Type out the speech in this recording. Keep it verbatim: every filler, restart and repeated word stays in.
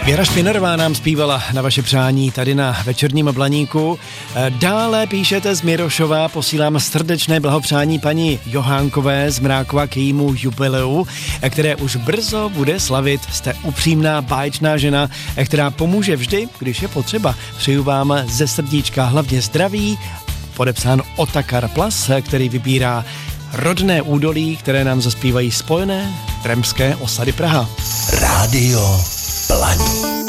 Věra Špinerová nám zpívala na vaše přání tady na Večerním Blaníku. Dále píšete z Mirošova, posílám srdečné blahopřání paní Johánkové z Mrákova k jejímu jubileu, které už brzo bude slavit. Jste upřímná, báječná žena, která pomůže vždy, když je potřeba. Přeju vám ze srdíčka hlavně zdraví, podepsán Otakar Plas, který vybírá rodné údolí, které nám zaspívají spojené Tremské osady Praha. Rádio Blaník.